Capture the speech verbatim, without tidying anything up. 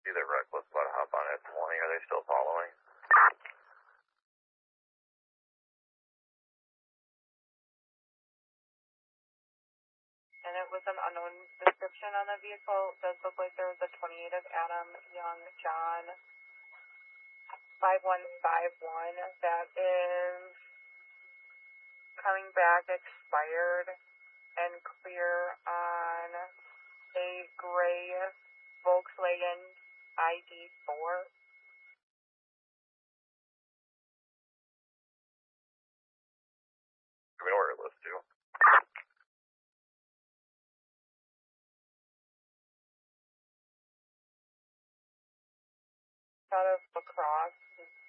See that reckless about to hop on at twenty. Are they still following? And it was an unknown description on the vehicle. It does look like there was a twenty-eight of Adam Young John five one five one that is coming back expired and clear on a gray Volkswagen I D four. Do we know where it lives to? Out of lacrosse.